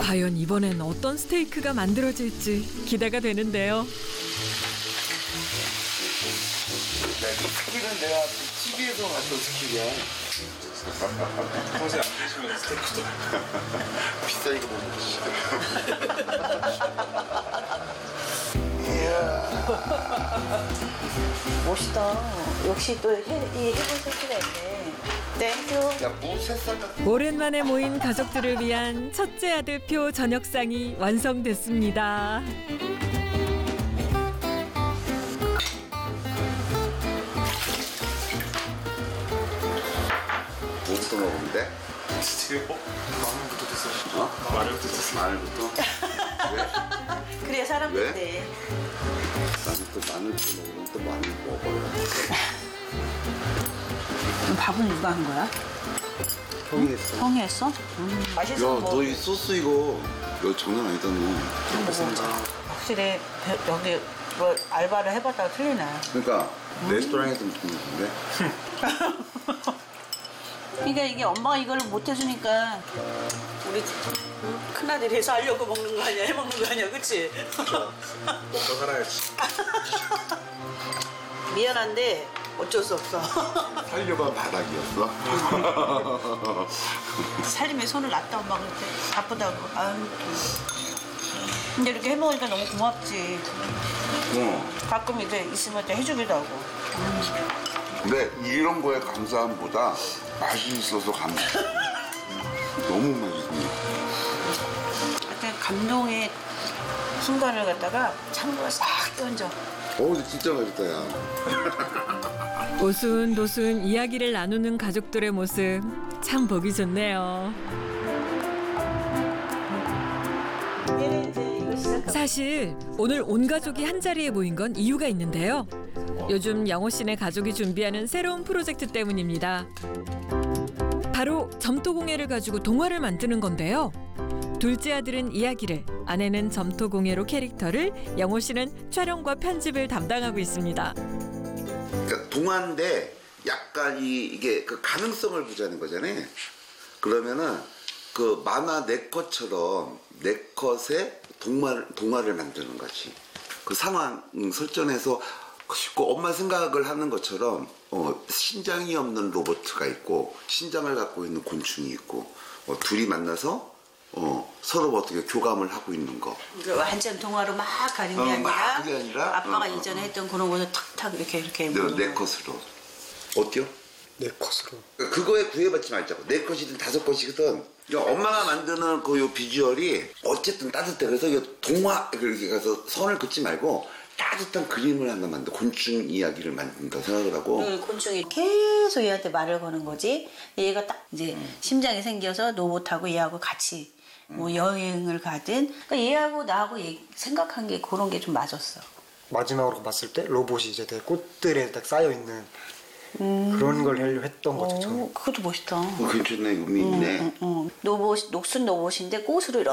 과연 이번엔 어떤 스테이크가 만들어질지 기대가 되는데요. 이 스킬은 내가 TV에서 봤던 스킬이야. 평소에 안 드시면 스테이크도 비싸니까 못 먹으시죠. 이야. 멋있다. 역시 또 해본 센스가 있네. 땡큐. 야, 무 새싹 같은. 오랜만에 모인 가족들을 위한 첫째 아들표 저녁상이 완성됐습니다. 뭐부터 먹으면 돼? 드세요. 마늘부터 드세요. 어? 마늘부터 드세요. 마늘부터? 왜? 그래야 사람 왜? 돼. 나는 또 마늘부터 먹으면 또 마늘 먹어요. 밥은 누가 한 거야? 형이 했어. 형이 했어? 맛있어. 야, 너 이 소스 이거 장난 아니다 너. 확실히 여기 뭐 알바를 해봤다가 틀리네. 그러니까 레스토랑에서 먹는 건데. 그러니까 이게 엄마가 이걸 못 해주니까 우리 큰아들이 해서 하려고 먹는 거 아니야? 해먹는 거 아니야? 그치? 먹고 살아야지. 미안한데 어쩔 수 없어. 살려고 한 바닥이었어. 살림에 손을 놨다 엄마가 그렇게 바쁘다고. 아유. 근데 이렇게 해먹으니까 너무 고맙지. 가끔 이제 있으면 또 해주기도 하고. 근데 이런 거에 감사함보다 맛이 있어서 감사. 너무 맛있네. 하여튼 감동의 순간을 갖다가 찬물에 싹 던져. 근데 진짜 맛있다 야. 오순도순 이야기를 나누는 가족들의 모습 참 보기 좋네요. 사실 오늘 온 가족이 한자리에 모인 건 이유가 있는데요. 요즘 영호 씨네 가족이 준비하는 새로운 프로젝트 때문입니다. 바로 점토공예를 가지고 동화를 만드는 건데요. 둘째 아들은 이야기를, 아내는 점토공예로 캐릭터를, 영호 씨는 촬영과 편집을 담당하고 있습니다. 그러니까 동화인데 약간 이게 그 가능성을 보자는 거잖아요. 그러면은 그 만화 네컷처럼 네컷에 동화를 만드는 거지. 그 상황 설정해서 쉽고 엄마 생각을 하는 것처럼 신장이 없는 로봇가 있고 신장을 갖고 있는 곤충이 있고 둘이 만나서 서로 어떻게 교감을 하고 있는 거. 완전 동화로 막 가는 게 아니라, 막 그게 아니라 아빠가 이전에 했던 그런 거는 탁탁 이렇게 네 컷으로. 어때요? 내 컷으로. 그거에 구애받지 말자고. 네 컷이든 다섯 컷이든 엄마가 만드는 그 요 비주얼이 어쨌든 따뜻해. 그래서 이거 동화 이렇게 가서 선을 긋지 말고 따뜻한 그림을 하나 만들어. 곤충 이야기를 만든다 생각을 하고. 곤충이 계속 얘한테 말을 거는 거지. 얘가 딱 이제 심장이 생겨서 로봇하고 얘하고 같이 뭐 여행을 가든. 그러니까 얘하고 나하고 생각한 게 그런 게 좀 맞았어. 마지막으로 봤을 때 로봇이 이제 내 꽃들에 딱 쌓여 있는 그런 걸 하려고 했던 거죠. 저는. 그것도 멋있다. 괜찮네. 의미 있네. 녹슨 로봇인데 꽃으로 이렇게